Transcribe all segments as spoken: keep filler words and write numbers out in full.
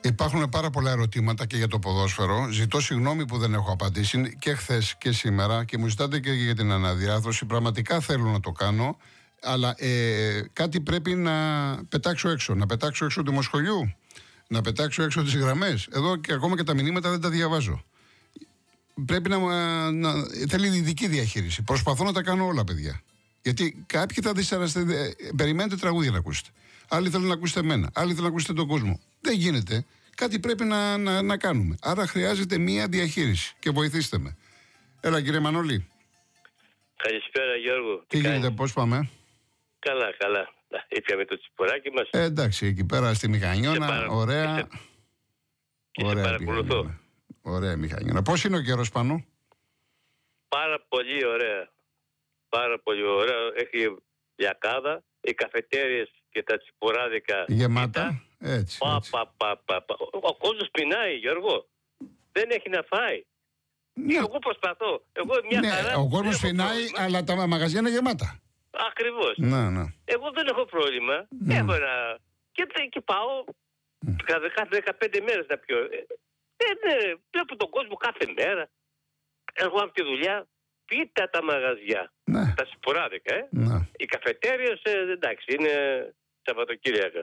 Υπάρχουν πάρα πολλά ερωτήματα και για το ποδόσφαιρο. Ζητώ συγγνώμη που δεν έχω απαντήσει και χθες και σήμερα και μου ζητάτε και για την αναδιάρθρωση. Πραγματικά θέλω να το κάνω, αλλά ε, κάτι πρέπει να πετάξω έξω. Να πετάξω έξω του δημοσχολιού, να πετάξω έξω τις γραμμές. Εδώ και ακόμα και τα μηνύματα δεν τα διαβάζω. Πρέπει να, να θέλει ειδική διαχείριση. Προσπαθώ να τα κάνω όλα, παιδιά. Γιατί κάποιοι θα δυσαρεστείτε, περιμένετε τραγούδια να ακούσετε. Άλλοι θέλουν να ακούσετε εμένα. Άλλοι θέλουν να ακούσετε τον κόσμο. Δεν γίνεται. Κάτι πρέπει να, να, να κάνουμε. Άρα χρειάζεται μία διαχείριση. Και βοηθήστε με. Έλα, κύριε Μανώλη. Καλησπέρα, Γιώργο. Τι γίνεται, πώς πάμε? Καλά, καλά. Ήπιαμε το τσιπουράκι μας. Ε, εντάξει, εκεί πέρα στη Μηχανιώνα. παρα... Ωραία. Και σε... Και ωραία σε παρακολουθώ. Μηχανιώνα. Ωραία Μηχανιώνα. Πώς είναι ο καιρός πάνω? Πάρα πολύ ωραία. Πάρα πολύ ωραία. Έχει λιακάδα. Οι καφετέριες και τα τσιπουράδικα γεμάτα. Έτσι, πα, έτσι. πα, πα, πα, πα. Ο, ο κόσμος πεινάει, Γιώργο. Δεν έχει να φάει. Ναι. Εγώ προσπαθώ. Εγώ μια Ναι, χαρά. ο κόσμος πεινάει, αλλά τα μαγαζιά είναι γεμάτα. Ακριβώς. Ναι, ναι. Εγώ δεν έχω πρόβλημα. Ναι. Έχω ένα... Και, και πάω κάθε, κάθε δεκαπέντε μέρες να πιω. Ε, ε, ναι, βλέπω τον κόσμο κάθε μέρα. Εγώ από τη δουλειά. Πείτε τα μαγαζιά. Ναι. Τα σπουράδικα, ε. Ναι. Οι καφετέριες, ε, εντάξει, είναι Σαββατοκύριακα.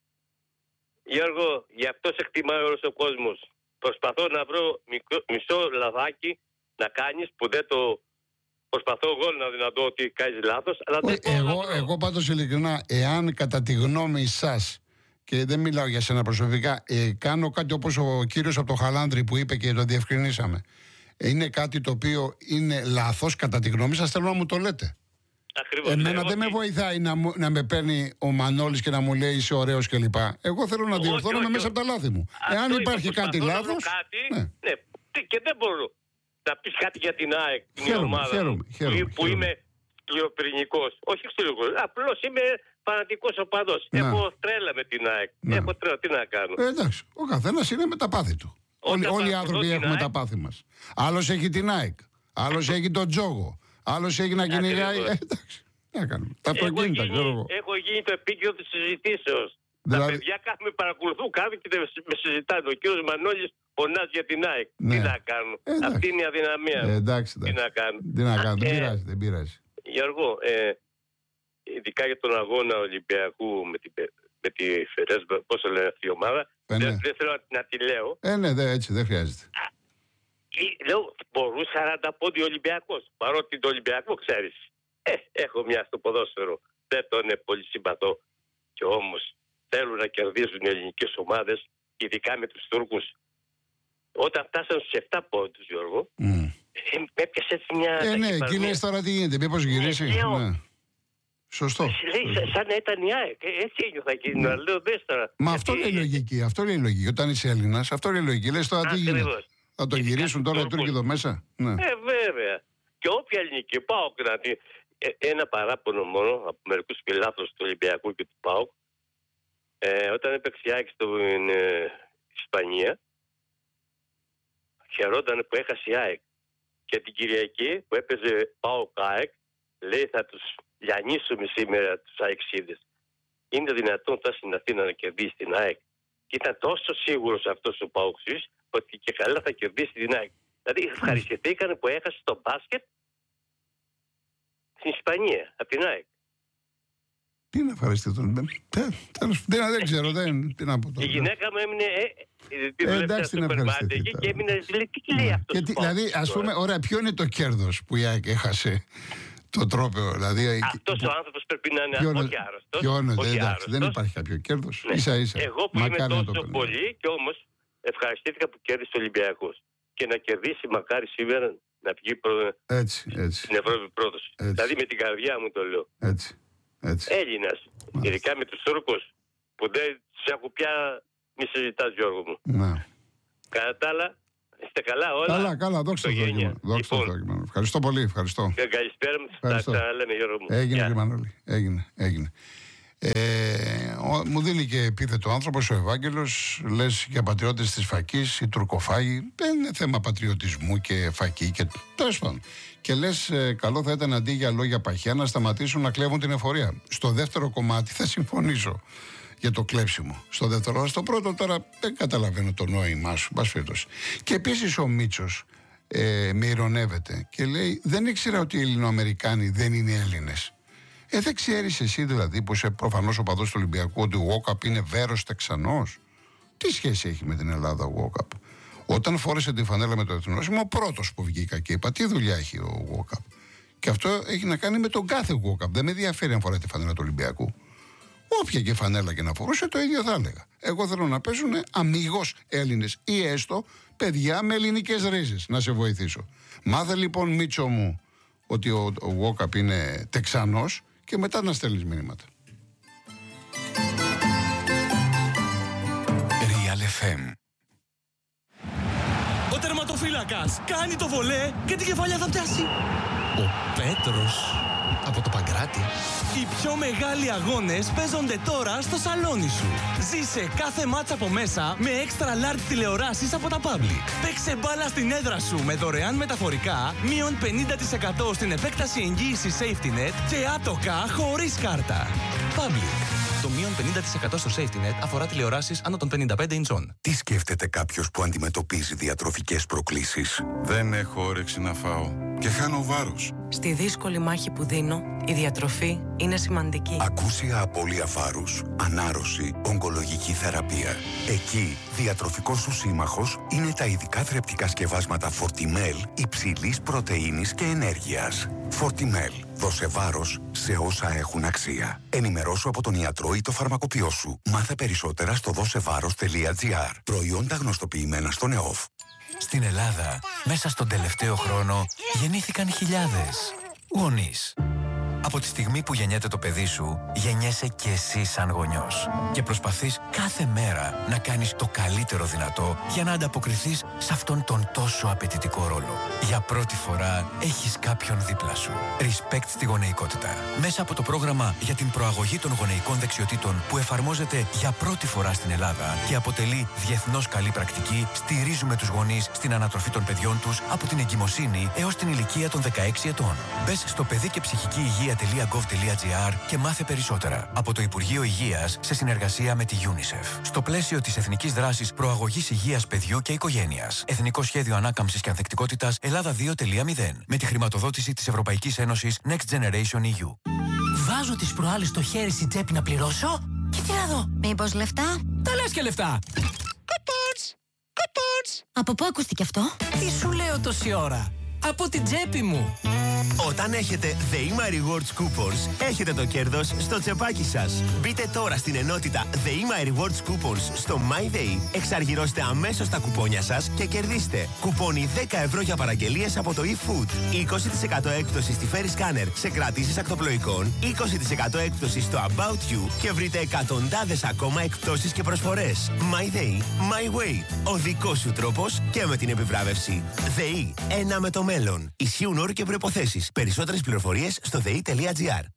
Γιώργο, γι' αυτό σε εκτιμάει όλος ο κόσμος. Προσπαθώ να βρω μικρό, μισό λαδάκι να κάνεις που δεν το... Προσπαθώ εγώ να δυνατώ ότι κάνεις λάθος, αλλά δεν Όχι, εγώ, εγώ πάντως ειλικρινά, εάν κατά τη γνώμη σας, και δεν μιλάω για σένα προσωπικά, ε, κάνω κάτι όπως ο κύριος από το Χαλάνδρη που είπε και το διευκρινίσαμε, είναι κάτι το οποίο είναι λάθος κατά τη γνώμη σας, θέλω να μου το λέτε. Ακριβώς. Εμένα εγώ δεν με βοηθάει να, μου, να με παίρνει ο Μανώλης και να μου λέει είσαι ωραίος κλπ. Εγώ θέλω να διορθώνομαι μέσα από τα λάθη μου. Αυτό Εάν είπα, υπάρχει κάτι λάθος. Κάτι, ναι. ναι, και δεν μπορώ να πεις κάτι για την ΑΕΚ, την χαίρομαι, ομάδα χαίρομαι, χαίρομαι, που, που χαίρομαι. είμαι σκληροπυρηνικός. Όχι σκληροπυρηνικός, απλώς είμαι φανατικός οπαδός. Ναι. Έχω τρέλα με την ΑΕΚ. Ναι. Έχω τρέλα, τι να κάνω. Ε, εντάξει, ο καθένας είναι με τα πάθη του. Όλοι, όλοι οι άνθρωποι έχουμε τα πάθη μας. Άλλος έχει την ΑΕΚ, άλλος έχει τον τζόγο, άλλος έχει να κυνηγάει. Ε, εντάξει, τι να κάνουμε. Τα αυτοκίνητα, ξέρω εγώ. Έχω γίνει το επίκεντρο της συζητήσεως. Δηλαδή... Τα παιδιά κάθε με παρακολουθούν, κάθε και με συζητάνε. Ο κύριος Μανώλης πονάς για την ΑΕΚ. Ναι. Τι να κάνουν. Ε, αυτή είναι η αδυναμία. Ε, εντάξει, τι να κάνουν. Τι να κάνουν, δεν ε, πειράζει, δεν πειράζει. Γιώργο, ε, ειδικά για τον αγώνα Ολυμπιακού με, την, με τη Φερές, πώς λένε αυτή η ομάδα, ε, ναι. δεν, δεν θέλω να, να τη λέω. Ε, ναι, δε, έτσι δεν χρειάζεται. Α, λέω, μπορούσε σαράντα πόντι Ολυμπιακός, παρότι το Ολυμπιακό ξέρεις. Ε, έχω μια στο ποδόσφαιρο, δεν τον είναι πολύ συμπαθώ. Και όμως θέλουν να κερδίζουν οι ελληνικές ομάδες, ειδικά με τους Τούρκους. Όταν φτάσαν στους επτά πόντους, Γιώργο, mm. ε, με έπιασε έτσι μια... Ε, ναι, εκεί λες τώρα τι γίνεται, μήπως γυρίσει. Ναι, λέω, ναι. Σωστό. Λέει, σαν, σαν να ήταν η ΑΕΚ. Έτσι ένιωθα και να λέω δες τώρα. Μα αυτό λέει η λογική, αυτό λέει η λογική. Όταν είσαι Έλληνας, αυτό λέει η λογική. Λες τώρα τι γίνεται. Θα το γυρίσουν τώρα οι Τούρκοι εδώ μέσα. Ναι. Ε, βέβαια. Και όποια ελληνική ΠΑΟΚ να δει. Ε, ένα παράπονο μόνο από μερικούς φιλάθλους του Ολυμπιακού και του ΠΑΟΚ. Ε, όταν έπαιξε η ΑΕΚ στην ε, Ισπανία, χαιρόταν που έχασε η ΑΕΚ. Και την Κυριακή που έπαιζε ΠΑΟΚ ΑΕΚ, λέει θα τους λιανίσουμε σήμερα τους αεξίδες. Είναι δυνατόν τώρα στην Αθήνα να κερδίσει την ΑΕΚ. Και ήταν τόσο σίγουρος αυτός ο ΠΑΟΚΣΙς ότι και καλά θα κερδίσει την ΑΕΚ. Δηλαδή ευχαριστηθήκαν που έχασε το μπάσκετ στην Ισπανία από την ΑΕΚ. Τι να ευχαριστηθούν. Δεν ξέρω, δεν, τι να πω τώρα. Η γυναίκα μου έμεινε. Ε, ε, εντάξει, την ευχαριστηθείτε. Και έμεινε. Τι λέει αυτό. Δηλαδή, ας πούμε, ωραία, ποιο είναι το κέρδος που η ΑΕΚ έχασε το τρόπαιο. Δηλαδή, αυτός που... ο άνθρωπος πρέπει να είναι όχι άρρωστος. Ποιο είναι, όχι εντάξει, δεν υπάρχει κάποιο κέρδος. Ναι. Ίσα ίσα. Εγώ που μακάρι είμαι τόσο πολύ και όμως ευχαριστήθηκα που κέρδισε ο Ολυμπιακός. Και να κερδίσει μακάρι σήμερα να βγει προ... έτσι, έτσι. στην Ευρώπη πρώτος. Δηλαδή με την καρδιά μου το λέω. Έτσι. Έτσι. Έλληνας. Μάλιστα. Ειδικά με τους Τούρκους που δεν τους έχω πια μη συζητάς, Γιώργο μου. Ναι. Κατά τα άλλα, είστε καλά όλα. Καλά, καλά, δόξα τω Θεώ. Δόξα τω Θεώ. Ευχαριστώ πολύ, ευχαριστώ. Και καλησπέρα μου, θα ξαναλέμε, Γιώργο μου. Έγινε, κύριε Μανώλη. Έγινε, έγινε. Ε, ο, μου δίνει και επίθετο άνθρωπος ο Ευάγγελος, λες για πατριώτες της Φακής, οι τουρκοφάγοι. Δεν είναι θέμα πατριωτισμού και Φακή και τέλος πάντων. Και λες, ε, καλό θα ήταν αντί για λόγια παχιά να σταματήσουν να κλέβουν την εφορία. Στο δεύτερο κομμάτι θα συμφωνήσω. για το κλέψιμο στο δεύτερο. Αλλά στο πρώτο τώρα δεν καταλαβαίνω το νόημά σου. Και επίσης ο Μίτσος ε, με ειρωνεύεται και λέει: δεν ήξερα ότι οι Ελληνοαμερικάνοι δεν είναι Έλληνες. Ε, δεν ξέρεις εσύ δηλαδή που είσαι προφανώς ο παδός του Ολυμπιακού ότι ο Walkup είναι βέρος Τεξανός? Τι σχέση έχει με την Ελλάδα ο Walkup? Όταν φόρεσε τη φανέλα με το εθνικό, είμαι ο πρώτος που βγήκα και είπα: τι δουλειά έχει ο Walkup? Και αυτό έχει να κάνει με τον κάθε Walkup. Δεν με ενδιαφέρει αν φοράει τη φανέλα του Ολυμπιακού. Όποια και φανέλα και να φορούσε, το ίδιο θα έλεγα. Εγώ θέλω να παίζουν αμίγως Έλληνες ή έστω παιδιά με ελληνικές ρίζες. Να σε βοηθήσω. Μάθε λοιπόν, Μίτσο μου, ότι ο, ο Walkup είναι Τεξανός και μετά να στέλνεις μηνύματα. Real εφ εμ. Ο τερματοφύλακας κάνει το βολέ και την κεφαλιά θα πιάσει ο Πέτρος από το Παγκράτη. Οι πιο μεγάλοι αγώνες παίζονται τώρα στο σαλόνι σου. Ζήσε κάθε μάτσα από μέσα με extra large τηλεοράσεις από τα Public. Παίξε μπάλα στην έδρα σου με δωρεάν μεταφορικά, μείον πενήντα τοις εκατό στην επέκταση εγγύησης Safety Net και άτοκα χωρίς κάρτα. Public. Το μείον πενήντα τοις εκατό στο Safety Net αφορά τηλεοράσεις άνω των πενήντα πέντε ιντσών. Τι σκέφτεται κάποιος που αντιμετωπίζει διατροφικές προκλήσεις? Δεν έχω όρεξη να φάω και χάνω βάρος. Στη δύσκολη μάχη που δίνω, η διατροφή είναι σημαντική. Ακούσια απώλεια βάρους, ανάρρωση, ογκολογική θεραπεία. Εκεί, διατροφικός σου σύμμαχος είναι τα ειδικά θρεπτικά σκευάσματα Fortimel υψηλής πρωτεΐνης και ενέργειας. Fortimel. Δώσε βάρος σε όσα έχουν αξία. Ενημερώσου από τον ιατρό ή το φαρμακοποιό σου. Μάθε περισσότερα στο δώσεβάρος τελεία τζι άρ. Προϊόντα γνωστοποιημένα στον ΕΟΦ. Στην Ελλάδα, μέσα στον τελευταίο χρόνο, γεννήθηκαν χιλιάδες γονείς. Από τη στιγμή που γεννιέται το παιδί σου, γεννιέσαι και εσύ σαν γονιός. Και προσπαθείς κάθε μέρα να κάνεις το καλύτερο δυνατό για να ανταποκριθείς σε αυτόν τον τόσο απαιτητικό ρόλο. Για πρώτη φορά έχεις κάποιον δίπλα σου. Respect στη γονεϊκότητα. Μέσα από το πρόγραμμα για την προαγωγή των γονεϊκών δεξιοτήτων που εφαρμόζεται για πρώτη φορά στην Ελλάδα και αποτελεί διεθνώς καλή πρακτική, στηρίζουμε τους γονείς στην ανατροφή των παιδιών τους από την εγκυμοσύνη έως την ηλικία των δεκαέξι ετών. Μπες στο παιδί και ψυχική υγεία .gov.gr και μάθε περισσότερα. Από το Υπουργείο Υγείας σε συνεργασία με τη UNICEF. Στο πλαίσιο της Εθνικής Δράσης Προαγωγής Υγείας Παιδιού και Οικογένειας. Εθνικό Σχέδιο Ανάκαμψης και Ανθεκτικότητας Ελλάδα δύο τελεία μηδέν. Με τη χρηματοδότηση της Ευρωπαϊκής Ένωσης Next Generation ι γιου. Βάζω τις προάλλες στο χέρι στην τσέπη να πληρώσω και τι να δω. Μήπως λεφτά? Τα λες και λεφτά. Κουπόνς! Κουπόνς! Από πού ακούστηκε αυτό? Τι σου λέω τόση ώρα? Από την τσέπη μου. Όταν έχετε The My Rewards Coupons, έχετε το κέρδος στο τσεπάκι σας. Μπείτε τώρα στην ενότητα The My Rewards Coupons στο MyDay, εξαργυρώστε αμέσως τα κουπόνια σας και κερδίστε κουπόνι δέκα ευρώ για παραγγελίες από το eFood, είκοσι τοις εκατό έκπτωση στη Ferry Scanner σε κρατήσεις ακτοπλοϊκών, είκοσι τοις εκατό έκπτωση στο About You και βρείτε εκατοντάδες ακόμα εκπτώσεις και προσφορές. MyDay, My Way. Ο δικός σου τρόπος και με την επιβράβευση. ΔΕΗ. Ένα με το μέλλον. Ισχύουν όροι και προϋποθέσεις. Περισσότερες πληροφορίες στο δε ι τελεία τζι άρ.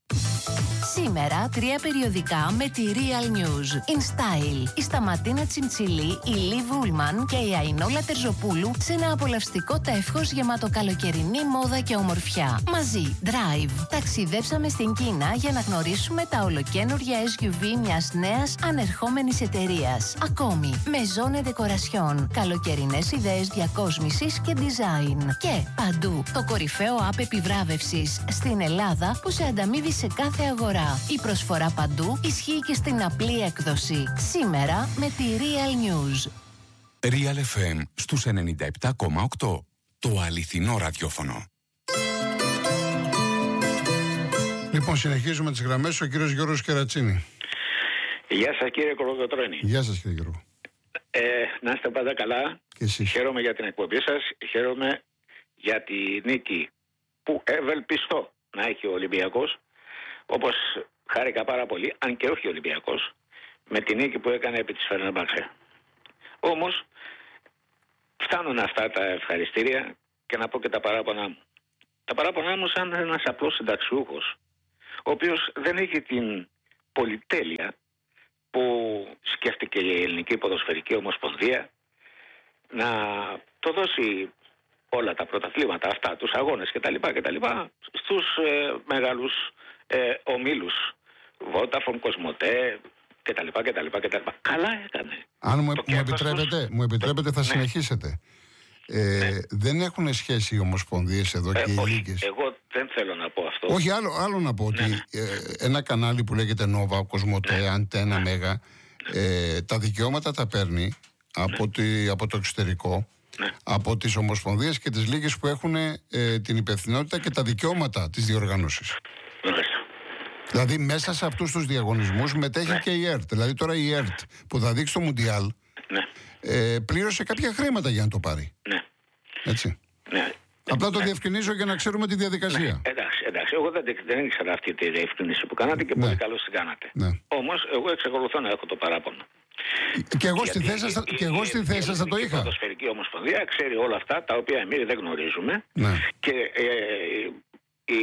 Σήμερα τρία περιοδικά με τη Real News. In Style, η Σταματίνα Τσιμτσιλή, η Λί Βούλμαν και η Αϊνόλα Τερζοπούλου σε ένα απολαυστικό τεύχος γεμάτο καλοκαιρινή μόδα και ομορφιά. Μαζί, Drive. Ταξιδέψαμε στην Κίνα για να γνωρίσουμε τα ολοκαίνουργια ες γιου βι μιας νέας ανερχόμενης εταιρείας. Ακόμη, Maison Decoration. Καλοκαιρινές ιδέες διακόσμησης και design. Και παντού, το κορυφαίο app επιβράβευσης στην Ελλάδα που σε ανταμείβει σε κάθε αγορά. Η προσφορά παντού ισχύει και στην απλή έκδοση. Σήμερα με τη Real News. Real εφ εμ στους ενενήντα επτά κόμμα οκτώ. Το αληθινό ραδιόφωνο. Λοιπόν, συνεχίζουμε τις γραμμές. Ο κύριος Γιώργος Κερατσίνη. Γεια σας κύριε Κολοκοτρώνη. Γεια σας κύριε Γιώργο. Ε, να είστε πάντα καλά. Και εσείς. Χαίρομαι για την εκπομπή σας. Χαίρομαι για τη νίκη που ευελπιστώ να έχει ο Ολυμπιακός. Όπως χάρηκα πάρα πολύ, αν και όχι ο Ολυμπιακός, με την νίκη που έκανε επί της Φενέρμπαχτσε. Όμως, φτάνουν αυτά τα ευχαριστήρια και να πω και τα παράπονά μου. Τα παράπονά μου σαν ένας απλός συνταξιούχος, ο οποίος δεν έχει την πολυτέλεια που σκέφτηκε η Ελληνική Ποδοσφαιρική Ομοσπονδία να το δώσει όλα τα πρωταθλήματα αυτά, τους αγώνες κτλ. κτλ στους ε, μεγάλους ε, ομίλους, Vodafone, Κοσμοτέ, και τα λοιπά και τα λοιπά και τα λοιπά. Καλά έκανε. Αν μου, Το μου επιτρέπετε, τους... μου επιτρέπετε θα ναι. συνεχίσετε. Ε, ναι. Δεν έχουν σχέση οι ομοσπονδίες εδώ ε, και οι λίγες. Εγώ δεν θέλω να πω αυτό. Όχι, άλλο, άλλο να πω ότι ναι. ε, ένα κανάλι που λέγεται Nova, Κοσμοτέ, ναι. Αντένα, ναι. Μέγα, ε, τα δικαιώματα τα παίρνει από, ναι. τη, από το εξωτερικό, ναι. από τις ομοσπονδίες και τις λίγες που έχουν ε, την υπευθυνότητα και τα δικαιώματα της διοργάνωσης. Ναι. Δηλαδή μέσα σε αυτούς τους διαγωνισμούς μετέχει ναι. και η ΕΡΤ. Δηλαδή τώρα η ΕΡΤ που θα δείξει το Μουντιάλ ναι. ε, πλήρωσε κάποια χρήματα για να το πάρει. Ναι. Έτσι. Ναι. Απλά το ναι. διευκρινίζω για να ξέρουμε τη διαδικασία. Ναι. Εντάξει, εντάξει. Εγώ δεν, δεν ήξερα αυτή τη διευκρινήση που κάνατε και ναι. πολύ καλώς την κάνατε. Ναι. Όμως εγώ εξακολουθώ να έχω το παράπονο. Και εγώ στη θέση σας θα, θα το είχα. Η Ποδοσφαιρική Ομοσπονδία ξέρει όλα αυτά τα οποία εμείς δεν γνωρίζουμε. Ναι. Και ε, οι,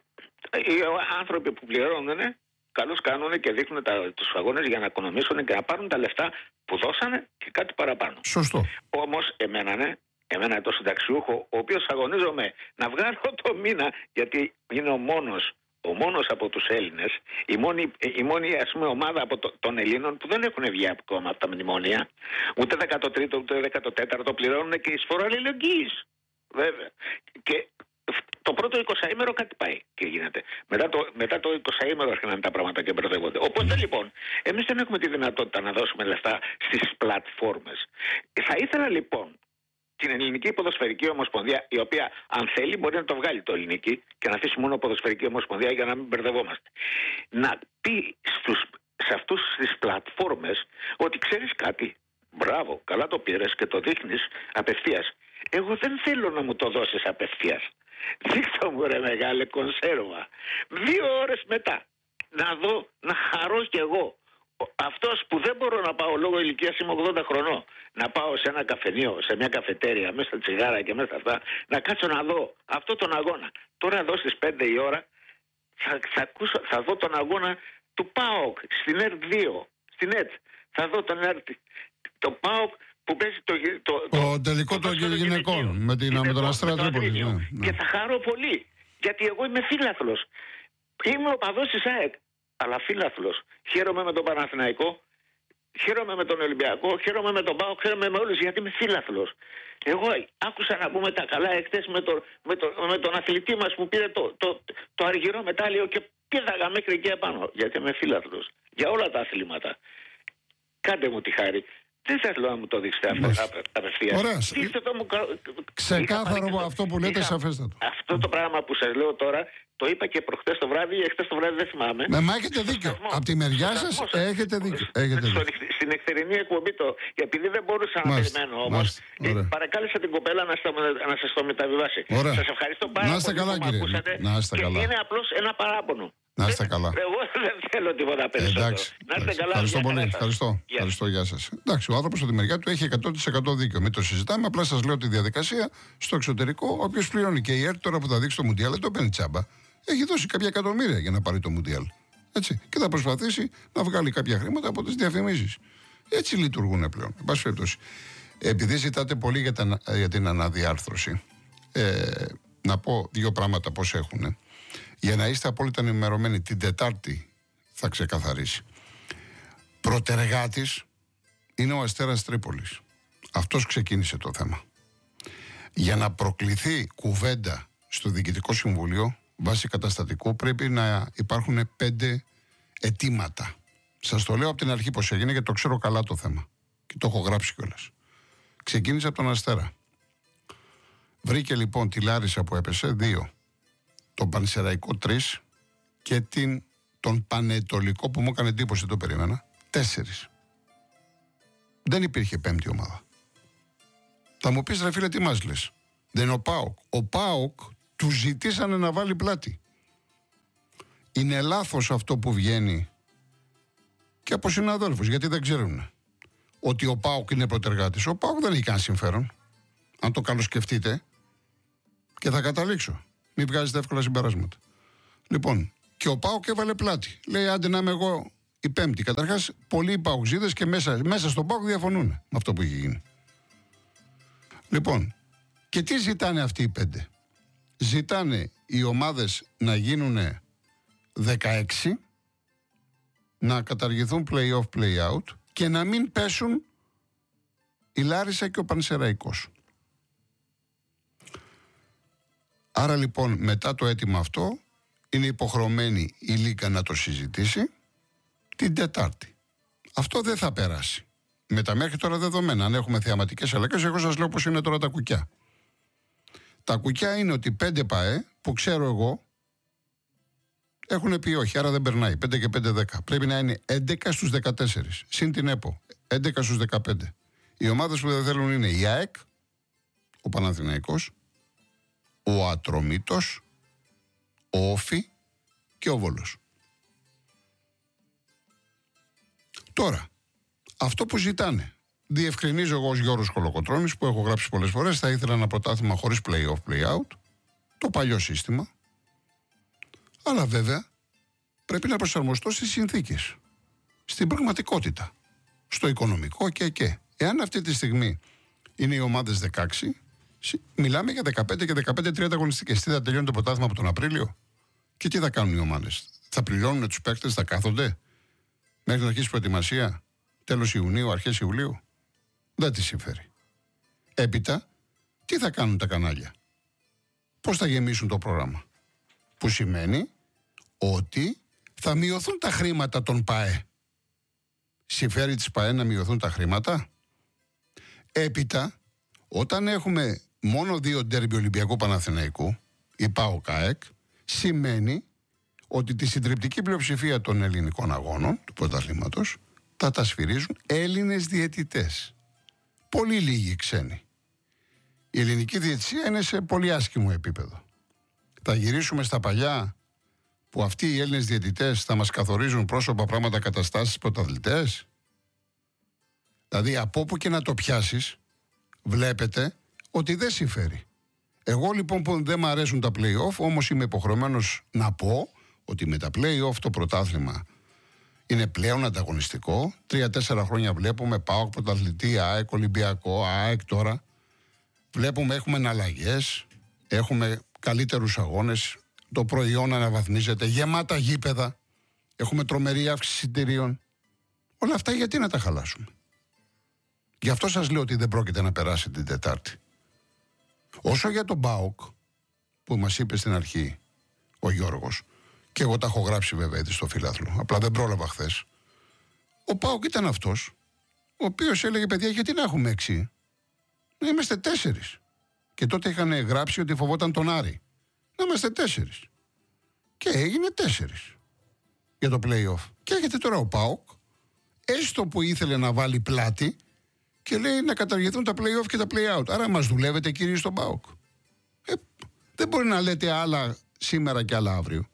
οι άνθρωποι που πληρώνουν καλώς κάνουν και δείχνουν τα, τους αγώνες για να οικονομήσουν και να πάρουν τα λεφτά που δώσανε και κάτι παραπάνω. Σωστό. Όμως εμένα ναι. Εμένα το συνταξιούχο, ο οποίος αγωνίζομαι να βγάλω το μήνα, γιατί είναι ο μόνος, ο μόνος από τους Έλληνες, η μόνη, η μόνη ας πούμε, ομάδα από το, των Ελλήνων που δεν έχουν βγει ακόμα από τα μνημόνια, ούτε δεκατοτρίτο ούτε δεκατοτέταρτο πληρώνουν και εισφορά αλληλεγγύης. Βέβαια. Και το πρώτο εικοσαήμερο κάτι πάει και γίνεται. Μετά το, μετά το εικοσαήμερο αρχίζουν τα πράγματα και μπερδεύονται. Οπότε λοιπόν, εμείς δεν έχουμε τη δυνατότητα να δώσουμε λεφτά στις πλατφόρμες. Θα ήθελα λοιπόν την Ελληνική Ποδοσφαιρική Ομοσπονδία, η οποία αν θέλει μπορεί να το βγάλει το ελληνική και να αφήσει μόνο Ποδοσφαιρική Ομοσπονδία για να μην μπερδευόμαστε. Να πει στους, σε αυτούς τις πλατφόρμες ότι ξέρεις κάτι, μπράβο, καλά το πήρες και το δείχνεις απευθείας. Εγώ δεν θέλω να μου το δώσεις απευθείας. Δείξτε μου ρε μεγάλε κονσέρβα. Δύο ώρες μετά να δω, να χαρώ κι εγώ. Αυτός που δεν μπορώ να πάω λόγω ηλικίας, είμαι ογδόντα χρονών, να πάω σε ένα καφενείο, σε μια καφετέρια, μέσα στα τσιγάρα και μέσα αυτά, να κάτσω να δω αυτό τον αγώνα. Τώρα εδώ στις πέντε η ώρα θα, θα, ακούσω, θα δω τον αγώνα του ΠΑΟΚ στην ΕΡΤ δύο, στην ΕΤ. Θα δω τον ΕΡΤ, το ΠΑΟΚ που παίζει το, το, το, το τελικό των γυναικών με, την, με τον Αστέρα Τρίπολη. Ναι, ναι. Και θα χαρώ πολύ, γιατί εγώ είμαι φίλαθλος. Είμαι ο παδός της ΑΕΚ. Αλλά φίλαθλος. Χαίρομαι με τον Παναθηναϊκό, χαίρομαι με τον Ολυμπιακό, χαίρομαι με τον ΠΑΟΚ, χαίρομαι με όλους γιατί είμαι φίλαθλος. Εγώ άκουσα να πούμε τα καλά εχθές με, το, με, το, με τον αθλητή μας που πήρε το, το, το, το αργυρό μετάλλιο και πήδαγα μέχρι εκεί επάνω. Γιατί είμαι φίλαθλος. Για όλα τα αθλήματα. Κάντε μου τη χάρη. Δεν θέλω να μου το δείξετε απευθείας. Ωραία. Μου... Ξεκάθαρο από αυτό που λέτε, σαφέστατο. Αυτό το πράγμα που σας λέω τώρα, το είπα και προχτές το βράδυ, εχθές το βράδυ δεν θυμάμαι. Ναι, μα έχετε δίκιο. Από τη μεριά σας έχετε δίκιο. Έχετε δίκιο. Στην εκθερινή εκπομπή το. Γιατί δεν μπορούσα να περιμένω όμως. Παρακάλεσα την κοπέλα να, να σας το μεταβιβάσει. Σας ευχαριστώ πάρα πολύ. Να είστε καλά, κύριε. Να είστε καλά. Και είναι απλώς ένα παράπονο. Να είστε καλά. Εγώ δεν θέλω τίποτα περισσότερο. Εντάξει, να είστε καλά. Ευχαριστώ πολύ. Ευχαριστώ. Ευχαριστώ. Γεια σας. Εντάξει, ο άνθρωπος από τη μεριά του έχει εκατό τοις εκατό δίκιο. Μην το συζητάμε. Απλά σας λέω τη διαδικασία στο εξωτερικό. Όποιος πληρώνει και η ΕΡΤ τώρα που θα δείξει το Μουντιάλ δεν το παίρνει τσάμπα. Έχει δώσει κάποια εκατομμύρια για να πάρει το Μουντιάλ. Έτσι. Και θα προσπαθήσει να βγάλει κάποια χρήματα από τις διαφημίσεις. Έτσι λειτουργούν πλέον. Εν πάση περιπτώσει. Επειδή ζητάτε πολύ για, τα, για την αναδιάρθρωση, ε, να πω δύο πράγματα πώς έχουν. Για να είστε απόλυτα ενημερωμένοι, την Τετάρτη θα ξεκαθαρίσει. Πρωτεργάτης είναι ο Αστέρας Τρίπολης. Αυτός ξεκίνησε το θέμα. Για να προκληθεί κουβέντα στο Διοικητικό Συμβούλιο, βάσει καταστατικού, πρέπει να υπάρχουν πέντε αιτήματα. Σας το λέω από την αρχή πώς έγινε, γιατί το ξέρω καλά το θέμα. Και το έχω γράψει κιόλας. Ξεκίνησε από τον Αστέρα. Βρήκε λοιπόν τη Λάρισα που έπεσε, δύο. Τον Πανσεραϊκό τρεις και την, τον Πανετολικό που μου έκανε εντύπωση, το περίμενα, τέσσερις. Δεν υπήρχε πέμπτη ομάδα. Θα μου πεις ρε φίλε τι μας λες. Δεν είναι ο ΠΑΟΚ. Ο ΠΑΟΚ του ζητήσανε να βάλει πλάτη. Είναι λάθος αυτό που βγαίνει και από συναδέλφους, γιατί δεν ξέρουν ότι ο ΠΑΟΚ είναι πρωτεργάτης. Ο ΠΑΟΚ δεν έχει καν συμφέρον. Αν το καλοσκεφτείτε, και θα καταλήξω. Μην βγάζετε εύκολα συμπεράσματα. Λοιπόν, και ο ΠΑΟΚ έβαλε πλάτη. Λέει, άντε να είμαι εγώ η πέμπτη. Καταρχάς, πολλοί ΠΑΟΚζίδες και μέσα, μέσα στον ΠΑΟΚ διαφωνούν με αυτό που έχει γίνει. Λοιπόν, και τι ζητάνε αυτοί οι πέντε. Ζητάνε οι ομάδες να γίνουν δεκαέξι, να καταργηθούν play-off, play-out και να μην πέσουν η Λάρισα και ο Πανσεραϊκός. Άρα λοιπόν μετά το αίτημα αυτό είναι υποχρεωμένη η Λίγκα να το συζητήσει την Τετάρτη. Αυτό δεν θα περάσει. Με τα μέχρι τώρα δεδομένα, αν έχουμε θεαματικές αλλαγές, εγώ σας λέω πως είναι τώρα τα κουκιά. Τα κουκιά είναι ότι πέντε ΠΑΕ, που ξέρω εγώ, έχουν πει όχι, άρα δεν περνάει. πέντε και πέντε δέκα. Πρέπει να είναι έντεκα στους δεκατέσσερα. Συν την ΕΠΟ. έντεκα στους δεκαπέντε. Οι ομάδες που δεν θέλουν είναι η ΑΕΚ, ο Παναθηναϊκός, ο Ατρομήτος, ο Όφι και ο Βόλος. Τώρα, αυτό που ζητάνε, διευκρινίζω εγώ ως Γιώργος Κολοκοτρώνης, που έχω γράψει πολλές φορές, θα ήθελα ένα πρωτάθλημα χωρίς play-off, play-out, το παλιό σύστημα, αλλά βέβαια πρέπει να προσαρμοστώ στις συνθήκες, στην πραγματικότητα, στο οικονομικό και και. Εάν αυτή τη στιγμή είναι οι ομάδες δεκαέξι, μιλάμε για δεκαπέντε και δεκαπέντε τριάντα αγωνιστικές. Τι θα τελειώνει το πρωτάθλημα από τον Απρίλιο και τι θα κάνουν οι ομάδες? Θα πληρώνουν τους παίκτες, θα κάθονται μέχρι να αρχίσει προετοιμασία, τέλος Ιουνίου, αρχές Ιουλίου? Δεν τη συμφέρει. Έπειτα, τι θα κάνουν τα κανάλια? Πώς θα γεμίσουν το πρόγραμμα? Που σημαίνει ότι θα μειωθούν τα χρήματα των ΠΑΕ. Συμφέρει τις ΠΑΕ να μειωθούν τα χρήματα? Έπειτα, όταν έχουμε μόνο δύο ντέρμπι Ολυμπιακού Παναθηναϊκού, η ΠΑΟΚ ΑΕΚ, σημαίνει ότι τη συντριπτική πλειοψηφία των ελληνικών αγώνων του πρωταθλήματος θα τα σφυρίζουν Έλληνες διαιτητές. Πολύ λίγοι ξένοι. Η ελληνική διαιτησία είναι σε πολύ άσχημο επίπεδο. Θα γυρίσουμε στα παλιά που αυτοί οι Έλληνες διαιτητές θα μας καθορίζουν πρόσωπα, πράγματα, καταστάσεις, πρωταθλητές? Δηλαδή από όπου και να το πιάσεις, βλέπετε ότι δεν συμφέρει. Εγώ λοιπόν που δεν μου αρέσουν τα play-off, όμως είμαι υποχρεωμένος να πω ότι με τα play-off το πρωτάθλημα είναι πλέον ανταγωνιστικό. Τρία-τέσσερα χρόνια βλέπουμε ΠΑΟΚ πρωταθλητή, ΑΕΚ, Ολυμπιακό, ΑΕΚ τώρα. Βλέπουμε, έχουμε εναλλαγές, έχουμε καλύτερους αγώνες, το προϊόν αναβαθμίζεται, γεμάτα γήπεδα, έχουμε τρομερή αύξηση εισιτηρίων. Όλα αυτά γιατί να τα χαλάσουμε? Γι' αυτό σας λέω ότι δεν πρόκειται να περάσει την Τετάρτη. Όσο για τον ΠΑΟΚ που μας είπε στην αρχή ο Γιώργος, και εγώ τα έχω γράψει βέβαια έτσι στο φύλαθλο, απλά δεν πρόλαβα χθες. Ο ΠΑΟΚ ήταν αυτός ο οποίος έλεγε, παιδιά, γιατί να έχουμε έξι? Να είμαστε τέσσερις. Και τότε είχαν γράψει ότι φοβόταν τον Άρη. Να είμαστε τέσσερις. Και έγινε τέσσερις για το play-off. Και έρχεται τώρα ο ΠΑΟΚ, έστω που ήθελε να βάλει πλάτη, και λέει να καταργηθούν τα play-off και τα play-out. Άρα μας δουλεύετε, κύριοι, στον ΠΑΟΚ? Ε, δεν μπορεί να λέτε άλλα σήμερα και άλλα αύριο.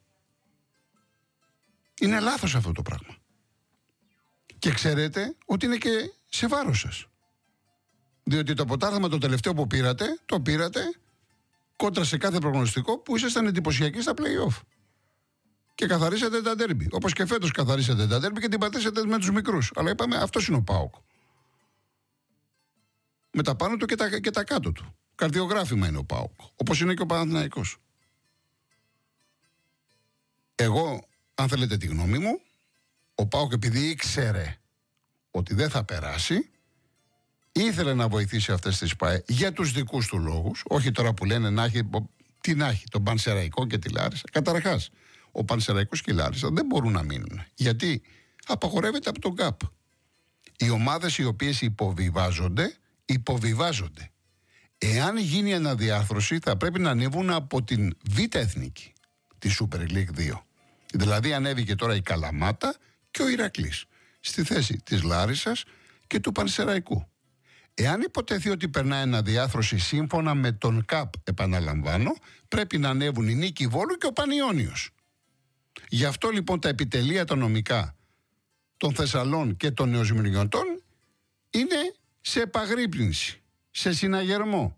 Είναι λάθος αυτό το πράγμα. Και ξέρετε ότι είναι και σε βάρος σας. Διότι το πρωτάθλημα το τελευταίο που πήρατε, το πήρατε κόντρα σε κάθε προγνωστικό που ήσασταν εντυπωσιακοί στα play-off. Και καθαρίσατε τα ντέρμπι. Όπως και φέτος καθαρίσατε τα ντέρμπι και την πατήσατε με τους μικρούς. Αλλά είπαμε, αυτός είναι ο ΠΑΟΚ. Με τα πάνω του και τα, και τα κάτω του. Καρδιογράφημα είναι ο ΠΑΟΚ. Όπως είναι και ο Παναθηναϊκός. Εγώ, αν θέλετε τη γνώμη μου, ο ΠΑΟΚ επειδή ήξερε ότι δεν θα περάσει, ήθελε να βοηθήσει αυτές τις ΠΑΕ για τους δικούς του λόγους. Όχι τώρα που λένε να έχει, τι να έχει, τον Πανσεραϊκό και τη Λάρισα. Καταρχάς, ο Πανσεραϊκός και η Λάρισα δεν μπορούν να μείνουν. Γιατί απαγορεύεται από τον ΚΑΠ. Οι ομάδες οι οποίες υποβιβάζονται, υποβιβάζονται. Εάν γίνει αναδιάρθρωση, θα πρέπει να ανέβουν από την Β' Εθνική, τη Super League δύο. Δηλαδή ανέβηκε τώρα η Καλαμάτα και ο Ηρακλής στη θέση της Λάρισσας και του Πανσεραϊκού. Εάν υποτεθεί ότι περνάει αναδιάρθρωση σύμφωνα με τον ΚΑΠ, επαναλαμβάνω, πρέπει να ανέβουν η Νίκη Βόλου και ο Πανιώνιος. Γι' αυτό λοιπόν τα επιτελεία τα νομικά των Θεσσαλών και των Νεοζημιουργιωτών είναι σε επαγρύπνηση, σε συναγερμό.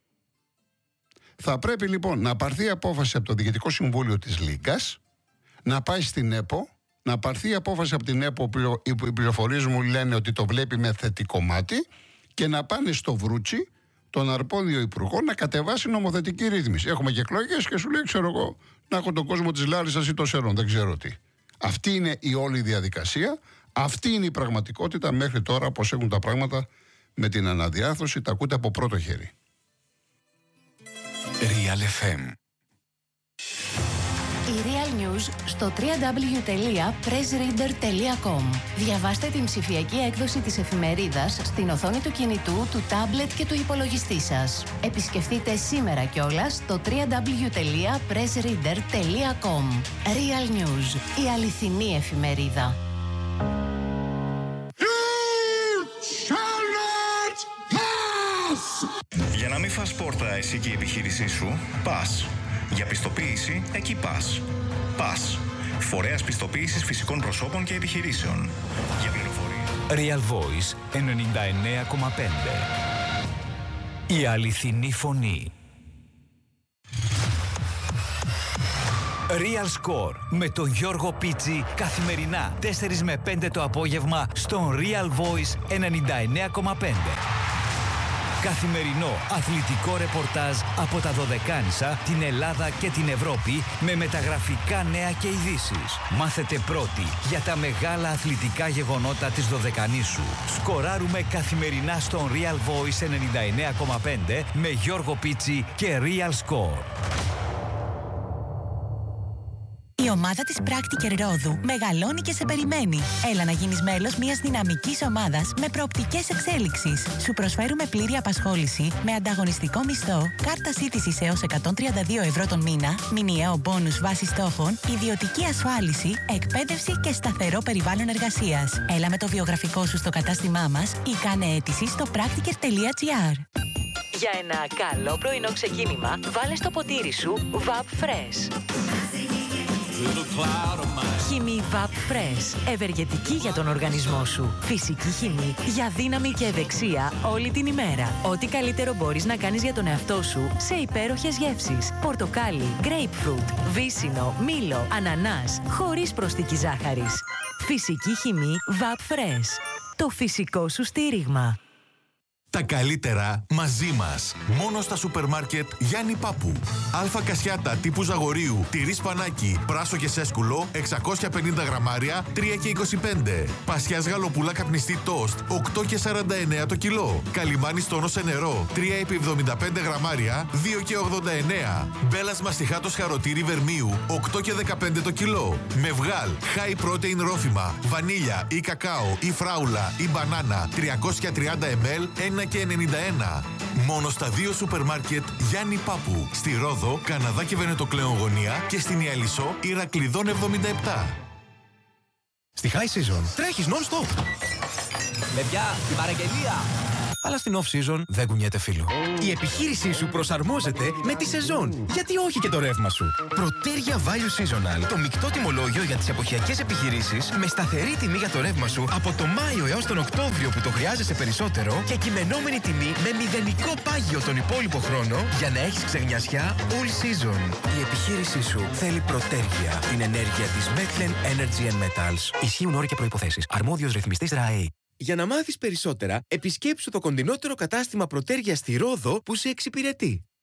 Θα πρέπει λοιπόν να πάρθει απόφαση από το Διοικητικό Συμβούλιο της Λίγκας, να πάει στην ΕΠΟ, να πάρθει απόφαση από την ΕΠΟ, οι πληροφορίες μου λένε ότι το βλέπει με θετικό μάτι, και να πάνε στο Βρούτσι, τον αρπόδιο υπουργό, να κατεβάσει νομοθετική ρύθμιση. Έχουμε και εκλογές και σου λέει, ξέρω εγώ, να έχω τον κόσμο της Λάρισσας ή των Σερών, δεν ξέρω τι. Αυτή είναι η όλη διαδικασία. Αυτή είναι η πραγματικότητα μέχρι τώρα, πώς έχουν τα πράγματα με την αναδιάρθρωση. Τα ακούτε από πρώτο χέρι. Real εφ εμ. Η Real News στο double-u double-u double-u τελεία press reader τελεία com. Διαβάστε την ψηφιακή έκδοση της εφημερίδας στην οθόνη του κινητού, του τάμπλετ και του υπολογιστή σας. Επισκεφτείτε σήμερα κιόλας το double-u double-u double-u τελεία press reader τελεία com. Real News, η αληθινή εφημερίδα. Για να μην φας πόρτα εσύ και η επιχείρησή σου, πας. Για πιστοποίηση, εκεί πας. Πας. Φορέας πιστοποίησης φυσικών προσώπων και επιχειρήσεων. Για πληροφορία. Real Voice ενενήντα εννέα κόμμα πέντε. Η αληθινή φωνή. Real Score με τον Γιώργο Πίτσι καθημερινά τέσσερα με πέντε το απόγευμα στον Real Voice ενενήντα εννέα κόμμα πέντε. Καθημερινό αθλητικό ρεπορτάζ από τα Δωδεκάνησα, την Ελλάδα και την Ευρώπη με μεταγραφικά νέα και ειδήσεις. Μάθετε πρώτοι για τα μεγάλα αθλητικά γεγονότα της Δωδεκανήσου. Σκοράρουμε καθημερινά στον Real Voice ενενήντα εννέα κόμμα πέντε με Γιώργο Πίτσι και Real Score. Η ομάδα της Practiker Ρόδου μεγαλώνει και σε περιμένει. Έλα να γίνεις μέλος μιας δυναμικής ομάδας με προοπτικές εξέλιξης. Σου προσφέρουμε πλήρη απασχόληση με ανταγωνιστικό μισθό, κάρτα σύντησης έως εκατόν τριάντα δύο ευρώ τον μήνα, μηνιαίο μπόνους βάση στόχων, ιδιωτική ασφάλιση, εκπαίδευση και σταθερό περιβάλλον εργασίας. Έλα με το βιογραφικό σου στο κατάστημά μας ή κάνε αίτηση στο practiker τελεία gr. Για ένα καλό πρωινό ξεκίνημα, βάλε στο ποτήρι σου Vap Fresh. Χυμή Vap Fresh. Ευεργετική για τον οργανισμό σου. Φυσική χυμή για δύναμη και ευεξία όλη την ημέρα. Ό,τι καλύτερο μπορείς να κάνεις για τον εαυτό σου σε υπέροχες γεύσεις. Πορτοκάλι, grapefruit, βύσσινο, μήλο, ανανάς, χωρίς προσθήκη ζάχαρης. Φυσική χυμή Vap Fresh. Το φυσικό σου στήριγμα. Τα καλύτερα μαζί μας. Μόνο στα σούπερ μάρκετ Γιάννη Πάπου. Αλφα κασιάτα τύπου Ζαγορίου, τυρί σπανάκι, πράσο και σέσκουλο, εξακόσια πενήντα γραμμάρια, τρία και είκοσι πέντε. Πασιάς γαλοπούλα καπνιστή τόστ, οκτώ και σαράντα εννέα το κιλό. Καλιμάνι στόνο σε νερό, τρία επί εβδομήντα πέντε γραμμάρια, δύο και ογδόντα εννέα. Μπέλας μαστιχάτος χαροτήρι βερμίου, οκτώ και δεκαπέντε το κιλό. Μευγάλ, high protein ρόφημα, βανίλια ή κακάο ή φράουλα ή μπανάνα, τριακόσια τριάντα μιλιλίτρα, ένα και ενενήντα ένα. Μόνο στα δύο σούπερ μάρκετ Γιάννη Πάπου. Στη Ρόδο, Καναδά και Βενετοκλέον γωνία και στην Ιαλισσό, Ηρακλειδών εβδομήντα επτά. Στη High Season τρέχεις non-stop. Παιδιά, την παραγγελία! Αλλά στην off-season δεν κουνιέται φίλο. Η επιχείρησή σου προσαρμόζεται με τη σεζόν. Γιατί όχι και το ρεύμα σου. Πρωτέρια Value Seasonal. Το μεικτό τιμολόγιο για τις εποχιακές επιχειρήσεις με σταθερή τιμή για το ρεύμα σου από το Μάιο έως τον Οκτώβριο που το χρειάζεσαι περισσότερο και κειμενόμενη τιμή με μηδενικό πάγιο τον υπόλοιπο χρόνο για να έχεις ξεγνιασιά all season. Η επιχείρησή σου θέλει Πρωτέρια. Την ενέργεια της Mecklen Energy and Metals. Ισχύουν όροι και προϋποθέσεις. Αρμόδιος ρυθμιστής ΡΑΕ. Για να μάθεις περισσότερα, επισκέψου το κοντινότερο κατάστημα Πρωτέρια στη Ρόδο που σε εξυπηρετεί.